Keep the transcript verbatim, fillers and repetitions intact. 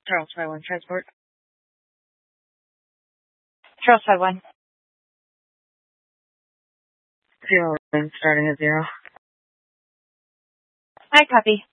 Charles five one Transport. Charles five one. Zero, starting at zero. I copy.